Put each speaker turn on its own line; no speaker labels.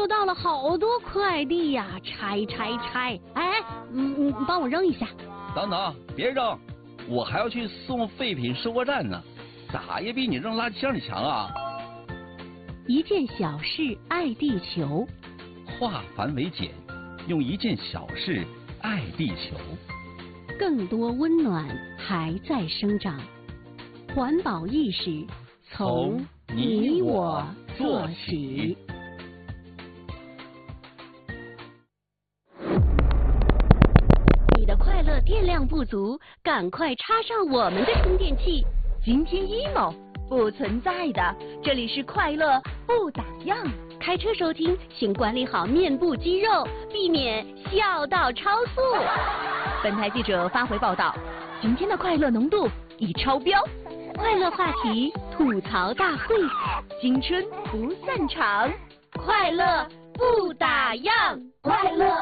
收到了好多快递呀，拆。哎，你帮我扔一下。
等等，别扔，我还要去送废品收货站呢，咋也比你扔垃圾箱里强啊！
一件小事爱地球，
化繁为简，用一件小事爱地球。
更多温暖还在生长，环保意识从你我做起。你的快乐电量不足，赶快插上我们的充电器。
今天 emo 不存在的，这里是快乐不打烊。
开车收听，请管理好面部肌肉，避免笑到超速。
本台记者发回报道，今天的快乐浓度已超标。
快乐话题吐槽大会，
青春不散场，
快乐不打烊，快乐。